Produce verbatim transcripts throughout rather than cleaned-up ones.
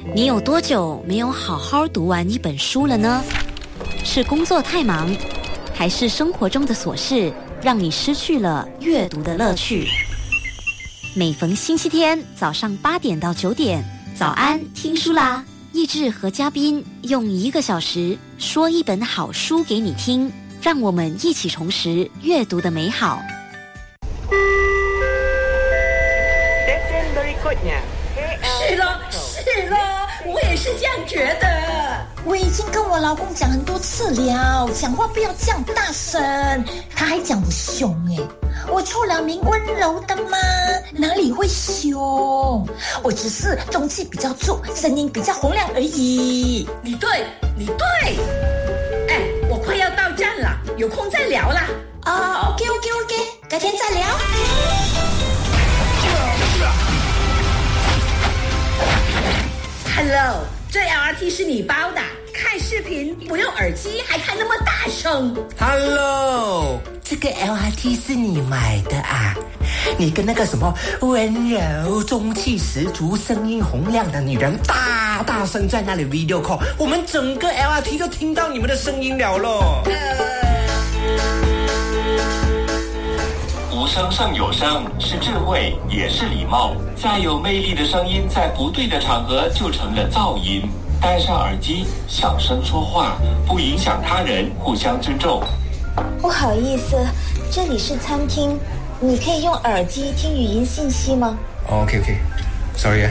你有多久没有好好读完一本书了呢？是工作太忙，还是生活中的琐事让你失去了阅读的乐趣？每逢星期天早上八点到九点，早安听书啦！益智和嘉宾用一个小时说一本好书给你听，让我们一起重拾阅读的美好。 是咯，是咯，我也是这样觉得。 我已经跟我老公讲很多次了，讲话不要这样大声，他还讲我凶耶。我臭两名温柔的吗？哪里会凶？我只是中气比较足，声音比较洪亮而已。 你对，你对。哎，我快要到站了，有空再聊啦。 啊、uh, ，OK OK OK， 改天再聊。 Hello， 这 L R T 是你包的，看视频不用耳机还看那么大声。 Hello， 这个 L R T 是你买的啊？你跟那个什么温柔、中气十足、声音洪亮的女人大大声在那里 video call， 我们整个 L R T 都听到你们的声音了咯。 无声胜有声，是智慧，也是礼貌。再有魅力的声音，在不对的场合就成了噪音。戴上耳机，小声说话，不影响他人，互相尊重。 不好意思，这里是餐厅，你可以用耳机听语音信息吗？ OK OK， sorry 啊。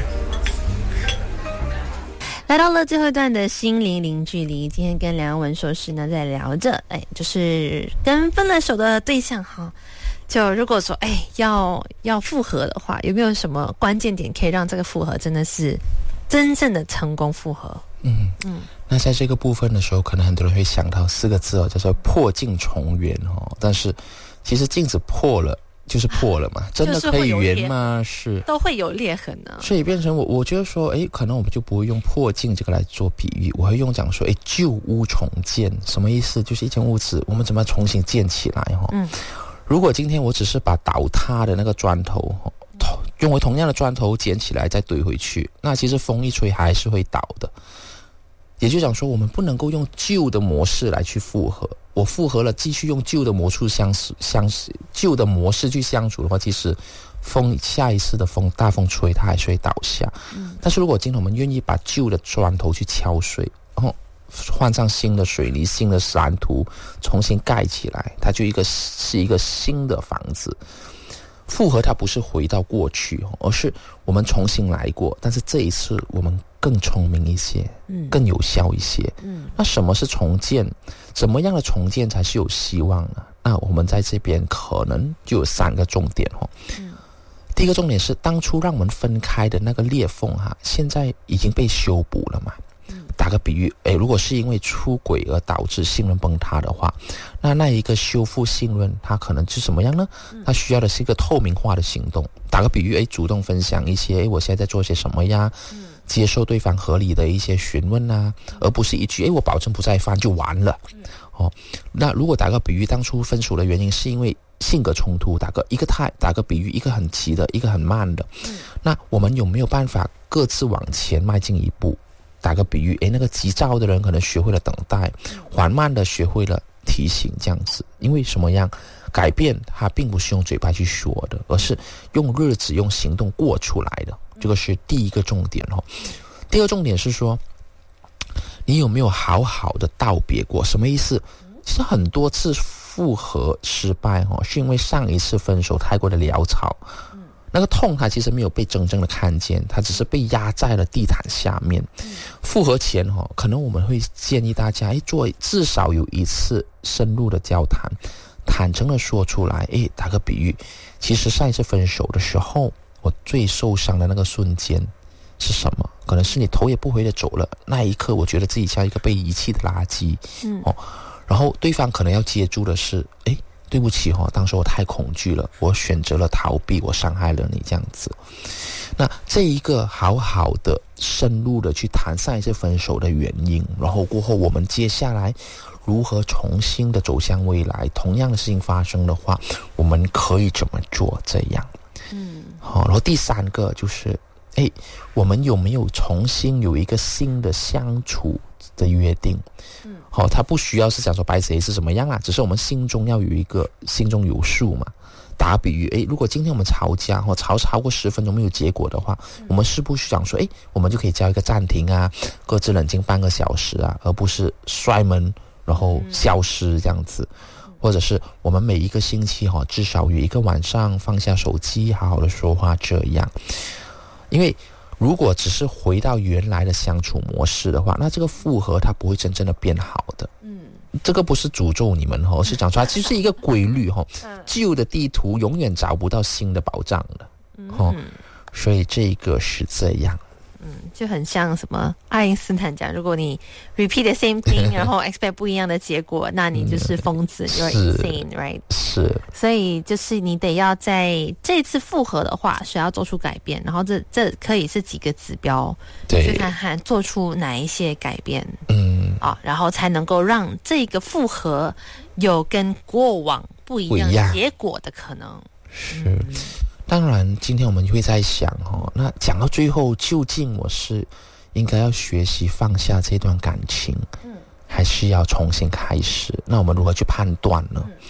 来到了最后一段的心灵零距离，今天跟梁文硕士呢在聊着，哎，就是跟分了手的对象哈。就如果说哎要要复合的话，有没有什么关键点可以让这个复合真的是真正的成功复合？ 嗯嗯，那在这个部分的时候，可能很多人会想到四个字哦，叫做破镜重圆哦。但是其实镜子破了就是破了嘛，真的可以圆吗？是都会有裂痕呢、啊。 所以变成我我觉得说，哎，可能我们就不会用破镜这个来做比喻，我会用讲说，哎，旧屋重建，什么意思？就是一间屋子，我们怎么重新建起来哈、哦？嗯。如果今天我只是把倒塌的那个砖头用为同样的砖头捡起来再堆回去，那其实风一吹还是会倒的。也就讲说，我们不能够用旧的模式来去复合。我复合了，继续用旧的模式相相旧的模式去相处的话，其实风下一次的风大风吹，它还是会倒下。嗯、但是如果今天我们愿意把旧的砖头去敲碎，然后换上新的水泥、新的蓝图，重新盖起来，它就一个是一个新的房子。复合它不是回到过去，而是我们重新来过，但是这一次我们更聪明一些，嗯，更有效一些。嗯，那什么是重建？怎么样的重建才是有希望呢？那我们在这边可能就有三个重点哦。嗯，第一个重点是当初让我们分开的那个裂缝哈，现在已经被修补了嘛。打个比喻，诶，如果是因为出轨而导致信任崩塌的话，那那一个修复信任，它可能是什么样呢？它需要的是一个透明化的行动。打个比喻，诶，主动分享一些，诶，我现在在做些什么呀？接受对方合理的一些询问啊，而不是一句，诶，我保证不再犯就完了。哦，那如果打个比喻，当初分手的原因是因为性格冲突，打个一个太打个比喻，一个很急的，一个很慢的，那我们有没有办法各自往前迈进一步？打个比喻，诶，那个急躁的人可能学会了等待，缓慢的学会了提醒，这样子。因为什么样改变，它并不是用嘴巴去说的，而是用日子、用行动过出来的。这个是第一个重点哦。第二个重点是说，你有没有好好的道别过？什么意思？其实很多次复合失败哦，是因为上一次分手太过的潦草。那个痛它其实没有被真正的看见，它只是被压在了地毯下面。复合前哦，可能我们会建议大家，诶，做至少有一次深入的交谈，坦诚的说出来。诶，打个比喻，其实上一次分手的时候，我最受伤的那个瞬间是什么？可能是你头也不回的走了，那一刻我觉得自己像一个被遗弃的垃圾。嗯，哦，然后对方可能要接住的是，诶，对不起哦，当时我太恐惧了，我选择了逃避，我伤害了你这样子。那这一个好好的深入的去谈上一次分手的原因，然后过后我们接下来如何重新的走向未来，同样的事情发生的话，我们可以怎么做这样。嗯，好，然后第三个就是哎，我们有没有重新有一个新的相处的约定？嗯，好、哦，他不需要是讲说白谁是怎么样啊，只是我们心中要有一个心中有数嘛。打比喻，诶，如果今天我们吵架或吵超过十分钟没有结果的话，嗯、我们是不是想说，诶，我们就可以叫一个暂停啊，各自冷静半个小时啊，而不是摔门然后消失这样子，嗯、或者是我们每一个星期哈、哦，至少有一个晚上放下手机，好好的说话这样。因为如果只是回到原来的相处模式的话，那这个复合它不会真正的变好的。嗯。这个不是诅咒你们哦，是讲出来就是一个规律哈。旧的地图永远找不到新的宝藏的，哦，所以这个是这样。 嗯，就很像什么爱因斯坦讲，如果你 repeat the same thing， 然后 expect 不一样的结果，那你就是疯子，you're insane，right？ 是。 所以就是你得要在这次复合的话，是要做出改变，然后这这可以是几个指标，去看看做出哪一些改变。嗯。啊，然后才能够让这个复合有跟过往不一样结果的可能。 是。嗯，当然今天我们会在想哦，那讲到最后究竟我是应该要学习放下这段感情，嗯，还是要重新开始？那我们如何去判断呢？嗯，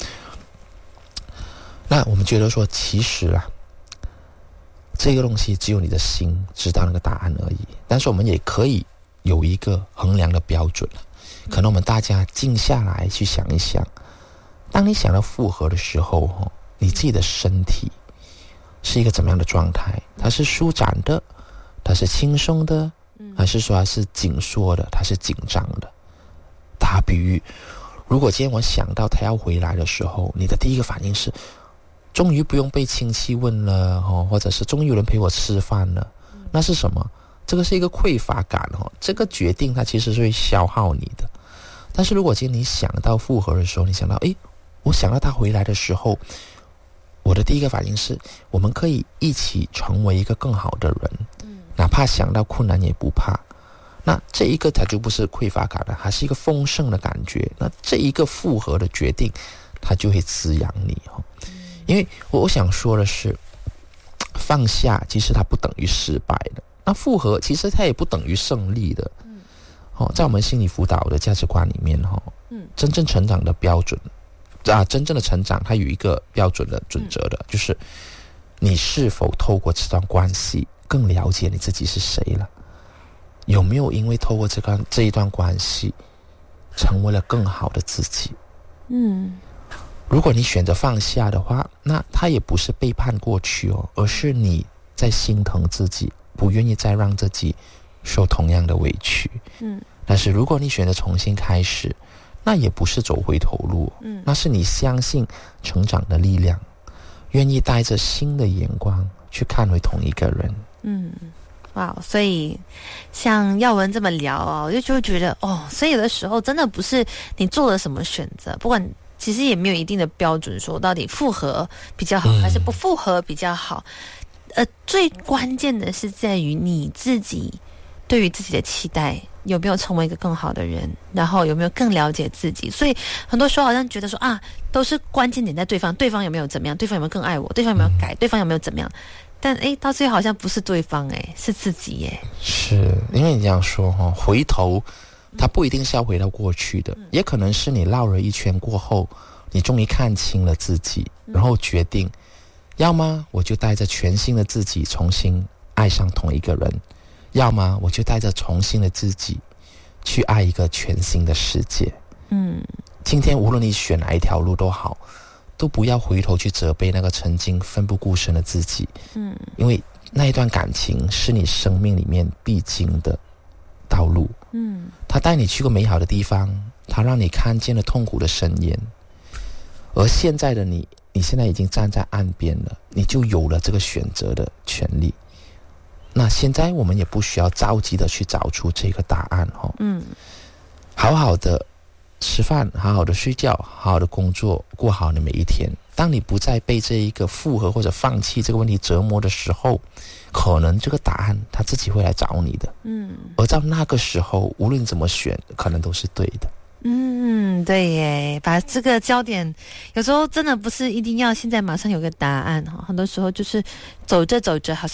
那我们觉得说其实啊，这个东西只有你的心知道那个答案而已，但是我们也可以有一个衡量的标准，可能我们大家静下来去想一想，当你想到复合的时候，你自己的身体是一个怎么样的状态？它是舒展的，它是轻松的，还是说它是紧缩的，它是紧张的？打比喻，如果今天我想到他要回来的时候，你的第一个反应是终于不用被亲戚问了，或者是终于有人陪我吃饭了，那是什么？这个是一个匮乏感，这个决定它其实是会消耗你的。但是如果今天你想到复合的时候，你想到诶，我想到他回来的时候，我的第一个反应是我们可以一起成为一个更好的人，嗯，哪怕想到困难也不怕。那这一个它就不是匮乏感了，还是一个丰盛的感觉。那这一个复合的决定它就会滋养你，嗯，因为我想说的是，放下其实它不等于失败的，那复合其实它也不等于胜利的。嗯，哦，在我们心理辅导的价值观里面，哦，嗯，真正成长的标准啊，真正的成长它有一个标准的准则的，嗯，就是你是否透过这段关系更了解你自己是谁了，有没有因为透过这个这一段关系成为了更好的自己。嗯，如果你选择放下的话，那它也不是背叛过去哦，而是你在心疼自己，不愿意再让自己受同样的委屈。嗯，但是如果你选择重新开始，那也不是走回头路，嗯，那是你相信成长的力量，愿意带着新的眼光去看回同一个人。嗯， 哇，所以像耀文这么聊哦，我就就会觉得哦，所以有的时候真的不是你做了什么选择，不管其实也没有一定的标准说到底复合比较好，嗯，还是不复合比较好。呃，最关键的是在于你自己对于自己的期待有没有成为一个更好的人，然后有没有更了解自己。所以很多时候好像觉得说啊，都是关键点在对方，对方有没有怎么样，对方有没有更爱我，对方有没有改，对方有没有怎么样。但诶，到最后好像不是对方，诶，是自己耶。 是因为你这样说哈，回头他不一定是要回到过去的，嗯，也可能是你绕了一圈过后，你终于看清了自己，然后决定，嗯，要么我就带着全新的自己重新爱上同一个人，要么我就带着重新的自己去爱一个全新的世界。嗯，今天无论你选哪一条路都好，都不要回头去责备那个曾经奋不顾身的自己。嗯，因为那一段感情是你生命里面必经的道路。嗯，他带你去过美好的地方，他让你看见了痛苦的深渊，而现在的你，你现在已经站在岸边了，你就有了这个选择的权利。那现在我们也不需要着急的去找出这个答案，哦，嗯，好好的吃饭，好好的睡觉，好好的工作，过好你每一天。当你不再被这一个复合或者放弃这个问题折磨的时候，可能这个答案他自己会来找你的。嗯，而到那个时候，无论怎么选，可能都是对的。 嗯，对耶，把这个焦点，有时候真的不是一定要现在马上有个答案哈，很多时候就是走着走着，好像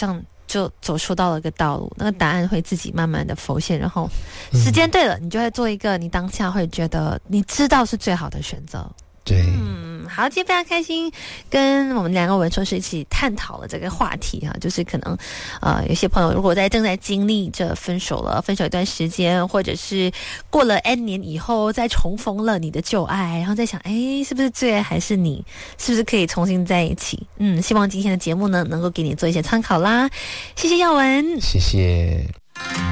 就走出到了一个道路，那个答案会自己慢慢的浮现，然后时间对了，你就会做一个你当下会觉得你知道是最好的选择。 对， 嗯，好，今天非常开心，跟我们两个文硕士一起探讨了这个话题哈、啊，就是可能，呃，有些朋友如果在正在经历着分手了，分手一段时间，或者是过了 N 年以后再重逢了你的旧爱，然后再想，哎，是不是最爱还是你？是不是可以重新在一起？嗯，希望今天的节目呢能够给你做一些参考啦。谢谢耀文， 谢谢。